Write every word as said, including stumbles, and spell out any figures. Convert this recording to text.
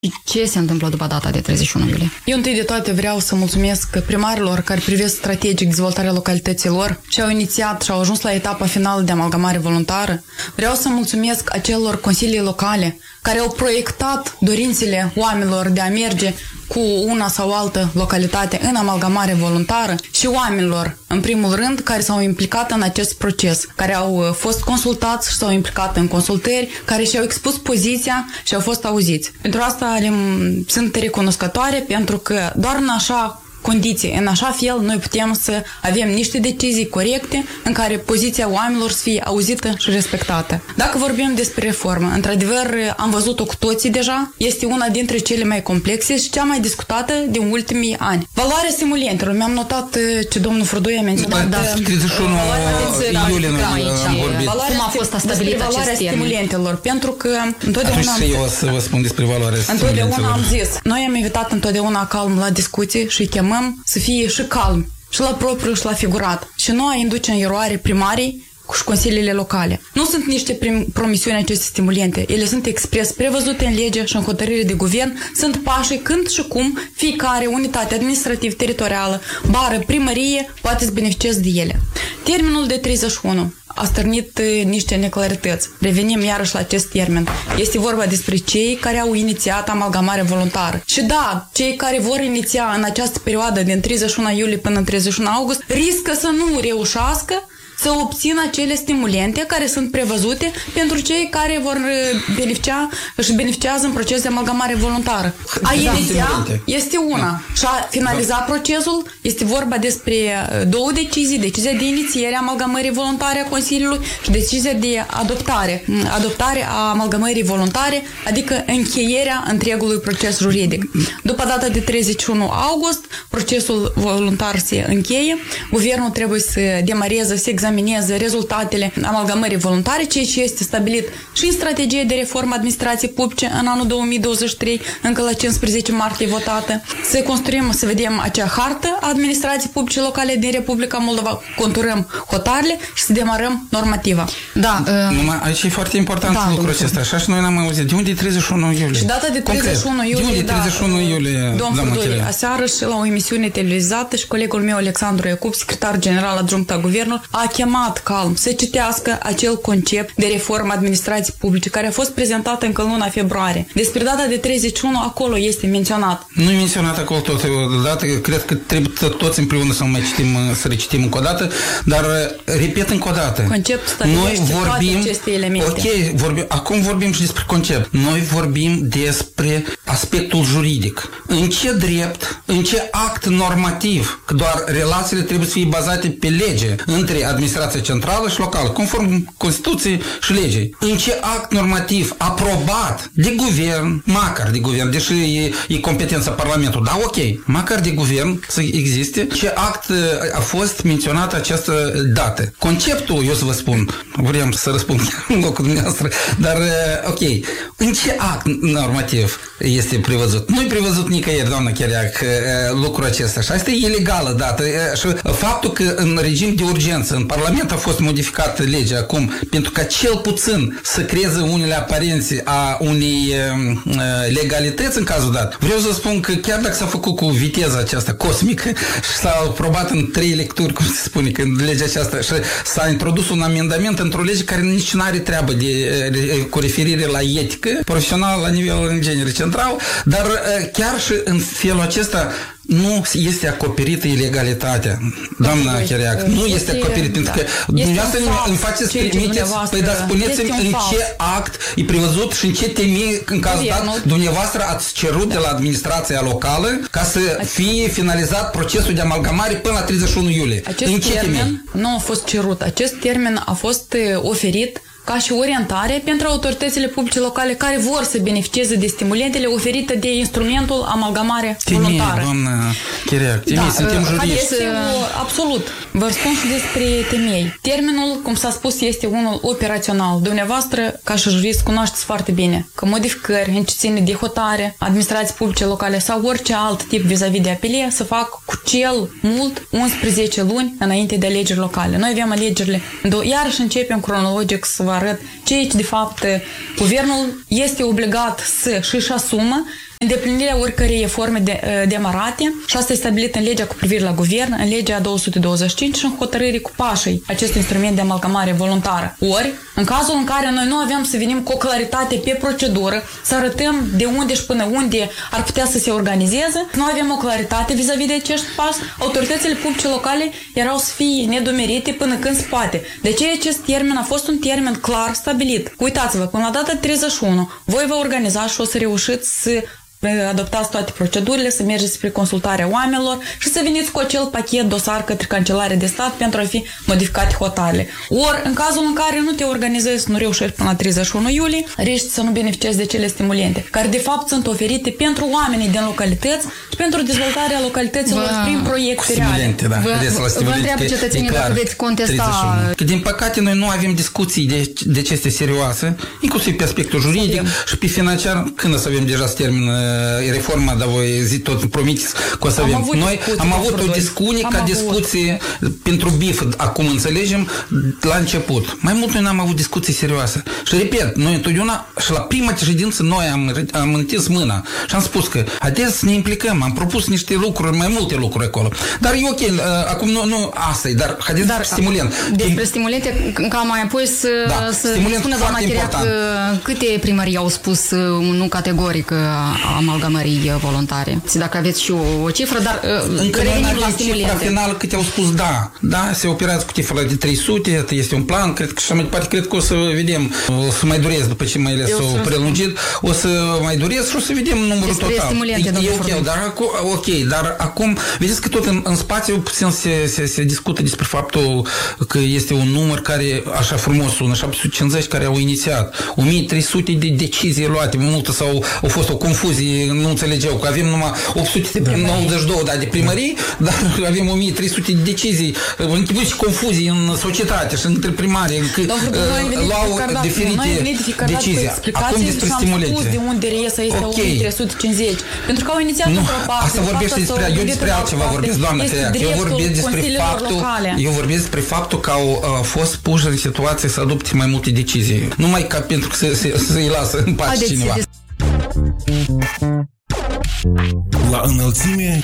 Ce se întâmplă după data de treizeci și unu iulie? Eu întâi de toate vreau să mulțumesc primarilor care privesc strategic dezvoltarea localităților și au inițiat și au ajuns la etapa finală de amalgamare voluntară. Vreau să mulțumesc acelor consilii locale care au proiectat dorințele oamenilor de a merge cu una sau altă localitate în amalgamare voluntară și oamenilor, în primul rând, care s-au implicat în acest proces, care au fost consultați și s-au implicat în consultări, care și-au expus poziția și au fost auziți. Pentru asta le sunt recunoscătoare, pentru că doar în așa condiții, în așa fel, noi putem să avem niște decizii corecte în care poziția oamenilor să fie auzită și respectată. Dacă vorbim despre reformă, într-adevăr, am văzut-o cu toții deja, este una dintre cele mai complexe și cea mai discutată din ultimii ani. Valoarea stimulentelor, mi-am notat ce domnul Fruduie a menționat. Da, treizeci și unu iulie am vorbit. Cum a fost stabilit acest stimulentelor, pentru că întotdeauna Atunci eu o să vă spun despre valoarea stimulentelor. Întotdeauna am zis, noi am invitat întotdeauna calm la discuții și chemăm să fie și calm, și la propriu și la figurat. Și nu a induce în eroare primarii și consiliile locale. Nu sunt niște promisiuni aceste stimulente. Ele sunt expres prevăzute în lege și în hotărâre de guvern. Sunt pașii când și cum fiecare unitate administrativ-teritorială, bară, primărie, poate să beneficieze de ele. Termenul de treizeci și unu a stârnit niște neclarități. Revenim iarăși la acest termen. Este vorba despre cei care au inițiat amalgamare voluntară. Și da, cei care vor iniția în această perioadă din treizeci și unu iulie până în treizeci și unu august riscă să nu reușească să obțină acele stimulente care sunt prevăzute pentru cei care vor beneficia și beneficiază în proces de amalgamare voluntară. A iniția este una și a finaliza procesul este vorba despre două decizii, decizia de inițiere a amalgamării voluntare a Consiliului și decizia de adoptare, adoptare a amalgamării voluntare, adică încheierea întregului proces juridic. După data de treizeci și unu august, procesul voluntar se încheie, guvernul trebuie să demareze, să examineze rezultatele amalgamării voluntare, ceea ce este stabilit și în strategie de reformă administrației publice în anul două mii douăzeci și trei, încă la cincisprezece martie votată. Să construim, să vedem acea hartă a administrației publice locale din Republica Moldova, conturăm hotarele și să demarăm normativa. Da. Uh, Numai, aici e foarte important da, lucrul acesta. Așa și noi n-am auzit. De unde e treizeci și unu iulie? Și data de treizeci și unu iulie, de unde e treizeci și unu iulie, domn Fruduie, aseară și la o emisiune televizată și colegul meu, Alexandru Iacup, secretar general adjunct a guvernului, a chemat calm să citească acel concept de reformă administrației publice care a fost prezentat încă în luna februarie. Despre data de treizeci și unu acolo este menționat. Nu e menționat acolo tot. Odată, cred că trebuie toți împreună să mai citim, să recitim încă o dată, dar repet încă o dată. Conceptul noi vorbim, toate aceste elemente. Ok, vorbim, acum vorbim și despre concept. Noi vorbim despre aspectul juridic. În ce drept, în ce act normativ, că doar relațiile trebuie să fie bazate pe lege între administrația centrală și locală, conform Constituției și legii. În ce act normativ aprobat de guvern, măcar de guvern, deși e, e competența Parlamentului, da, ok, măcar de guvern să existe, ce act a fost menționat această dată. Conceptul, eu să vă spun, vreau să răspund în locul dumneavoastră, dar ok, în ce act normativ este prevăzut? Nu e prevăzut nicăieri, doamnă Chiriac, lucrul acesta. Și asta e ilegală dată. Și faptul că în regim de urgență în Parlament a fost modificată legea acum pentru ca cel puțin să creeze unele aparențe a unei uh, legalități în cazul dat. Vreau să spun că chiar dacă s-a făcut cu viteza aceasta cosmică și s-a aprobat în trei lecturi, cum se spune, că legea aceasta și s-a introdus un amendament într-o lege care nici nu are treabă de, cu referire la etică profesională la nivel în genere central, dar uh, chiar și în felul acesta nu este acoperită ilegalitatea, doamna Chiriac. Nu este, este acoperit, pentru că dumneavoastră îmi faceți trimiteți, păi dar spuneți-mi în ce act e prevăzut și în ce temei, în cazul dat, dumneavoastră ați cerut de la administrația locală ca să fie finalizat procesul de amalgamare până la treizeci și unu iulie. Acest în ce termen temei? Nu a fost cerut. Acest termen a fost oferit ca și orientare pentru autoritățile publice locale care vor să beneficieze de stimulentele oferite de instrumentul amalgamare voluntară. Temei, doamna Chiriac, temei, da, suntem juriști. Este, absolut. Vă spun și despre temei. Termenul, cum s-a spus, este unul operațional. Dumneavoastră, ca și jurist, cunoașteți foarte bine că modificări în ce ține de hotare, administrații publice locale sau orice alt tip vis-a-vis de apelie să fac cu cel mult unsprezece luni înainte de alegeri locale. Noi avem alegerile, iarăși începem cronologic să vă arăt ceea ce, de fapt, guvernul este obligat să și-și asumă îndeplinirea oricărei forme de, demarate și asta e stabilit în legea cu privire la guvern, în legea două sute douăzeci și cinci și în hotărârii cu pașii acest instrument de amalgamare voluntară. Ori, în cazul în care noi nu avem să venim cu o claritate pe procedură, să arătăm de unde și până unde ar putea să se organizeze, nu avem o claritate vis-a-vis de acești pași, autoritățile publice locale erau să fie nedomerite până când se poate. De aceea acest termen a fost un termen clar stabilit. Uitați-vă, până la data treizeci și unu, voi vă organizați și o să reușiți să adoptați toate procedurile, să mergeți spre consultarea oamenilor și să veniți cu acel pachet dosar către Cancelarea de Stat pentru a fi modificate hotarele. Ori, în cazul în care nu te organizezi, nu reușești până la treizeci și unu iulie, riști să nu beneficiezi de cele stimulente, care de fapt sunt oferite pentru oamenii din localități și pentru dezvoltarea localităților vă... prin proiecte reale. Da. Vă, vă, vă întreabă cetățenii dacă veți contesta... Că din păcate noi nu avem discuții de, de ce este serioase, inclusiv pe aspectul juridic avem. Și pe financiar, când o să avem deja termen reforma, dar voi zi tot promiteți că o să avem. Noi am avut o discuție ca discuție pentru B I F, acum înțelegem, la început. Mai mult noi n-am avut discuții serioase. Și repet, noi întotdeauna, și la prima ședință noi am, am întins mâna și am spus că haideți să ne implicăm, am propus niște lucruri, mai multe lucruri acolo. Dar e ok, acum nu, nu asta e, dar haideți dar, stimulent. Despre stimulente, ca mai apoi să, da, să spună doamna Chiriac câte primării au spus nu categoric amalgamării voluntare. Dacă aveți și o, o cifră, dar încă nu avem cifra finală câte au spus da. Da, se operează cu cifra de trei sute, este un plan, cred că și mai departe, cred că o să vedem, o să mai durez după ce mai ales s-o prelungit, o să mai durez și o să vedem numărul despre total. E, e ok, dar, acu, ok, dar acum, vedeți că tot în, în spațiu puțin se, se, se discută despre faptul că este un număr care, așa frumos sună, șapte sute cincizeci care au inițiat, o mie trei sute de decizii luate, multă sau au fost o confuzie, nu înțelegeau că avem numai opt sute nouăzeci și doi da, de primării, dar avem o mie trei sute de decizii, închipuiți și confuzii în societate și între primari, că luau diferite decizii. Acum despre stimulente. De unde reiese este o mie trei sute cincizeci. Pentru că au inițiat într-o parte. Asta vorbește despre, eu despre altceva vorbesc, doamna Chiriac. Eu vorbesc despre faptul, eu vorbesc despre faptul că au fost puși în situație să adopte mai multe decizii. Numai ca pentru că să-i lasă în pace cineva. La înălțime